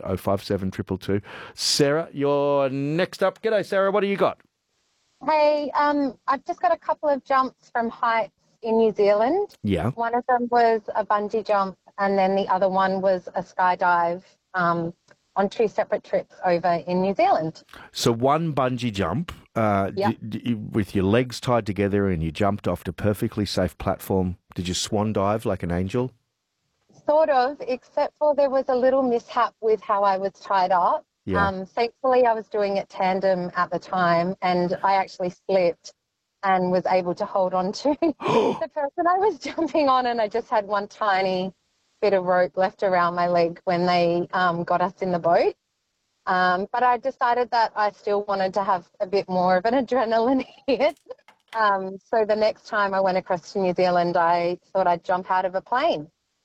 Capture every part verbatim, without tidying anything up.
oh five seven two two two. Sarah, you're next up. G'day, Sarah. What do you got? Hey, um, I've just got a couple of jumps from heights in New Zealand. Yeah. One of them was a bungee jump, and then the other one was a skydive um, on two separate trips over in New Zealand. So one bungee jump uh, Yep. d- d- with your legs tied together and you jumped off a perfectly safe platform. Did you swan dive like an angel? Sort of, except for there was a little mishap with how I was tied up. Yeah. Um, thankfully, I was doing it tandem at the time, and I actually slipped and was able to hold on to the person I was jumping on, and I just had one tiny bit of rope left around my leg when they um, got us in the boat. Um, but I decided that I still wanted to have a bit more of an adrenaline hit. Um, so the next time I went across to New Zealand, I thought I'd jump out of a plane.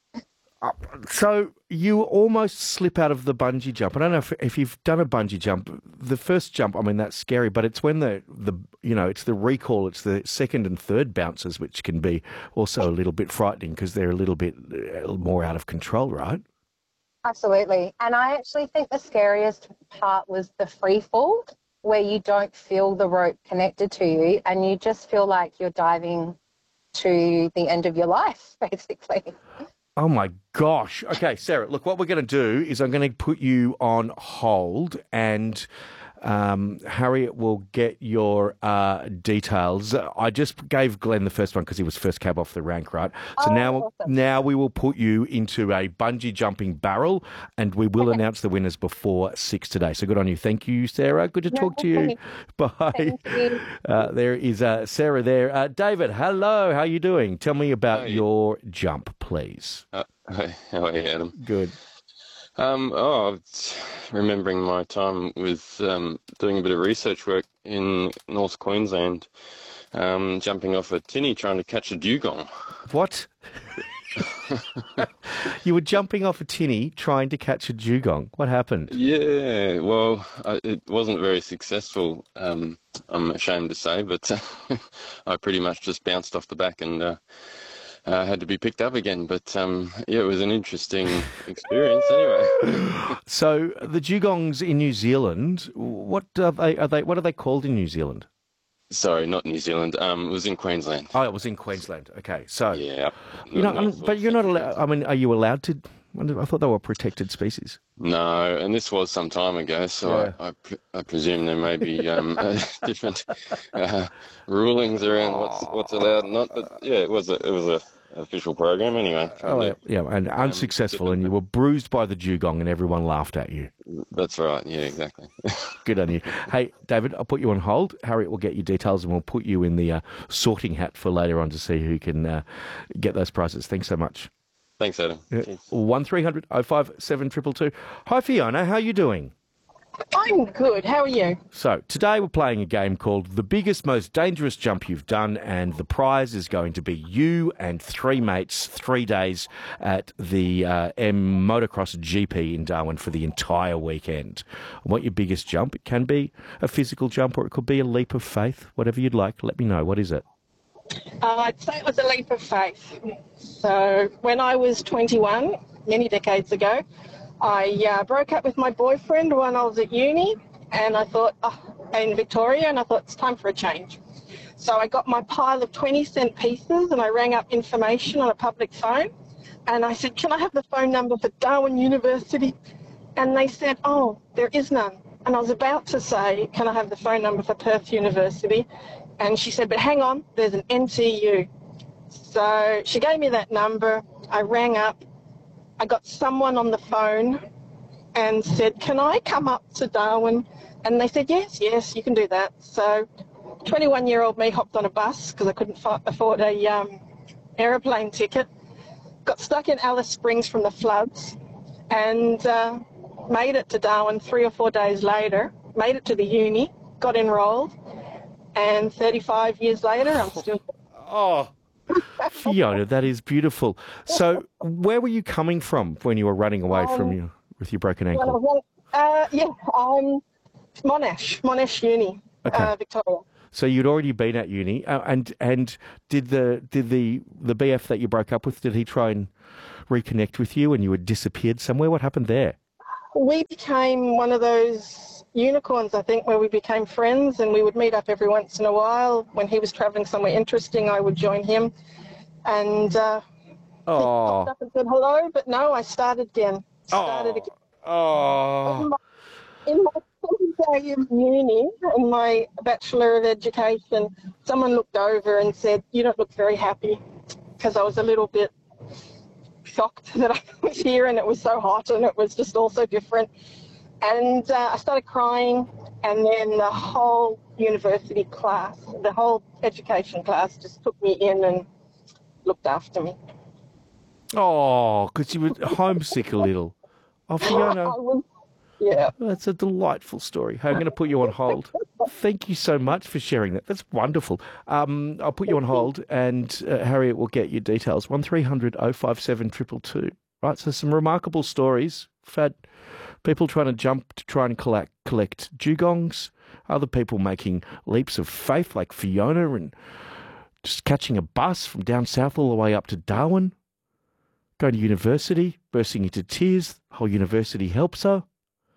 So you almost slip out of the bungee jump. I don't know if, if you've done a bungee jump. The first jump, I mean, that's scary, but it's when the, the you know, it's the recoil, it's the second and third bounces, which can be also a little bit frightening because they're a little bit uh, more out of control, right? Absolutely. And I actually think the scariest part was the free fall, where you don't feel the rope connected to you and you just feel like you're diving to the end of your life, basically. Oh, my gosh. Okay, Sarah, look, what we're going to do is I'm going to put you on hold and um, Harriet will get your uh, details. I just gave Glenn the first one because he was first cab off the rank, right? So Oh, now, awesome. now we will put you into a bungee jumping barrel and we will announce the winners before six today. So good on you. Thank you, Sarah. Good to No, talk to you. Bye. Thank you. Uh, there is uh, Sarah there. Uh, David, hello. How are you doing? Tell me about Hi. your jump, please. Uh, hi, how are you, Adam? Good. Um, oh, it's remembering my time with um, doing a bit of research work in North Queensland, um, jumping off a tinny trying to catch a dugong. What? You were jumping off a tinny trying to catch a dugong. What happened? Yeah, well, I, it wasn't very successful, um, I'm ashamed to say, but I pretty much just bounced off the back and uh, uh, had to be picked up again. But um, yeah, it was an interesting experience anyway. So the dugongs in New Zealand, what are they? Are they? What are they called in New Zealand? Sorry, not New Zealand. Um, it was in Queensland. Oh, it was in Queensland. Okay, so Yeah. you know, not- I mean, not but you're not Central allowed. I mean, are you allowed to? I thought they were protected species. No, and this was some time ago, so Yeah. I, I, pre- I presume there may be um, uh, different uh, rulings around what's what's allowed and not. But yeah, it was a it was a official program anyway. Oh, And, yeah, yeah, and unsuccessful, and you were bruised by the dugong, and everyone laughed at you. uh, That's right. Yeah, exactly. Good on you. Hey, David, I'll put you on hold. Harriet will get your details, and we'll put you in the uh, sorting hat for later on to see who can uh, get those prizes. Thanks so much. Thanks, Adam. Cheers. One three hundred oh five seven two two two. Hi, Fiona. How are you doing? I'm good. How are you? So today we're playing a game called The Biggest, Most Dangerous Jump You've Done, and the prize is going to be you and three mates, three days at the uh, M Motocross G P in Darwin for the entire weekend. I want your biggest jump. It can be a physical jump or it could be a leap of faith, whatever you'd like. Let me know. What is it? Uh, I'd say it was a leap of faith. So when I was twenty-one, many decades ago, I uh, broke up with my boyfriend when I was at uni, and I thought, oh, in Victoria, and I thought it's time for a change. So I got my pile of twenty cent pieces and I rang up information on a public phone, and I said, can I have the phone number for Darwin University? And they said, oh, there is none. And I was about to say, can I have the phone number for Perth University? And she said, but hang on, there's an N T U. So she gave me that number. I rang up. I got someone on the phone and said, can I come up to Darwin? And they said, yes, yes, you can do that. So twenty-one-year-old me hopped on a bus because I couldn't fa- afford a um, aeroplane ticket. Got stuck in Alice Springs from the floods and uh, made it to Darwin three or four days later, made it to the uni, got enrolled. And thirty-five years later, I'm still... Oh, Fiona, that is beautiful. So where were you coming from when you were running away from you with your broken ankle? Well, uh, yeah, um, Monash, Monash Uni, Okay. uh, Victoria. So you'd already been at uni, uh, and and did the did the the B F that you broke up with, did he try and reconnect with you, and you had disappeared somewhere? What happened there? we became one of those unicorns, I think, where we became friends and we would meet up every once in a while. When he was travelling somewhere interesting, I would join him. And uh, he popped Oh, up and said hello, but no, I started again. Started again. oh, In my second day of uni, in my Bachelor of Education, someone looked over and said, "You don't look very happy," because I was a little bit shocked that I was here and it was so hot and it was just all so different. And uh, I started crying, and then the whole university class, the whole education class just took me in and looked after me. oh, because you were homesick a little. Oh, Fiona. I was, yeah. That's a delightful story. Hey, I'm going to put you on hold. Thank you so much for sharing that. That's wonderful. Um, I'll put you on hold, and uh, Harriet will get your details. one three hundred oh five seven two two two. Right, so some remarkable stories. We've had people trying to jump to try and collect, collect dugongs, other people making leaps of faith like Fiona and just catching a bus from down south all the way up to Darwin, going to university, bursting into tears. The whole university helps her.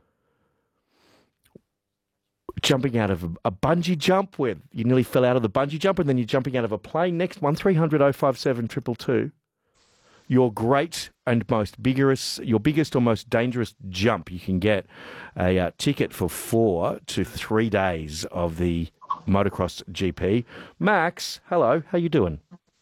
Jumping out of a, a bungee jump where you nearly fell out of the bungee jump and then you're jumping out of a plane. Next, one three hundred oh five seven two two two. Your great and most vigorous, your biggest or most dangerous jump. You can get a uh, ticket for four to three days of the Motocross G P. Max, hello. How you doing?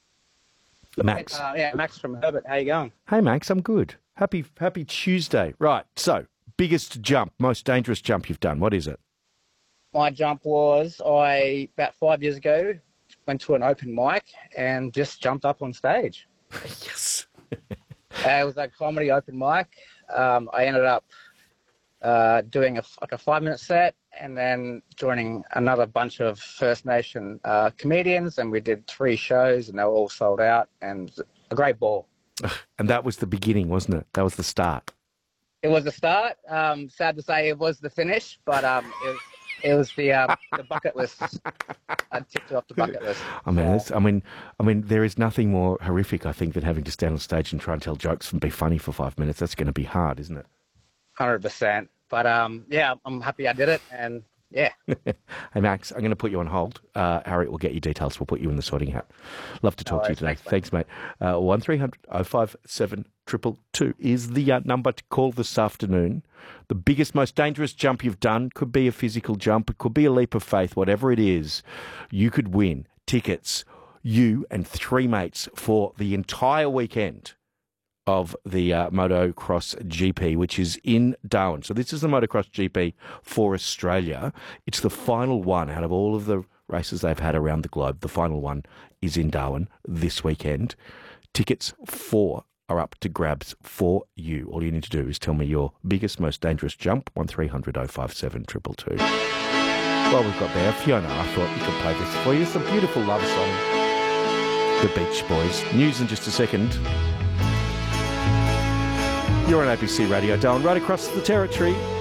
Max. Uh, yeah, Max from Herbert. How you going? Hey, Max. I'm good. Happy Happy Tuesday. Right. So, biggest jump, most dangerous jump you've done. What is it? My jump was, I, about five years ago, went to an open mic and just jumped up on stage. Yes. uh, it was a comedy open mic. Um, I ended up uh, doing a, like a five-minute set and then joining another bunch of First Nation uh, comedians, and we did three shows and they were all sold out, and a great ball. And that was the beginning, wasn't it? That was the start. It was the start. Um, sad to say it was the finish, but um, it was... It was the uh, the bucket list. I ticked it off the bucket list. I mean, it's, I mean, I mean, there is nothing more horrific, I think, than having to stand on stage and try and tell jokes and be funny for five minutes. That's going to be hard, isn't it? Hundred percent. But um, yeah, I'm happy I did it, and yeah. Hey, Max, I'm going to put you on hold. Uh, Harriet will get you details. We'll put you in the sorting hat. Love to talk No to you worries. today. Thanks, Thanks, mate. Uh, one three hundred oh five seven two two two is the uh, number to call this afternoon. The biggest, most dangerous jump you've done could be a physical jump. It could be a leap of faith. Whatever it is, you could win tickets, you and three mates, for the entire weekend of the uh, Motocross G P, which is in Darwin. So this is the Motocross G P for Australia. It's the final one out of all of the races they've had around the globe. The final one is in Darwin this weekend. Tickets for are up to grabs for you. All you need to do is tell me your biggest, most dangerous jump. one three hundred oh five seven two two two. Well, we've got there Fiona. I thought we could play this for you. It's a beautiful love song. The Beach Boys. News in just a second. You're on A B C Radio, Darwin, right across the territory.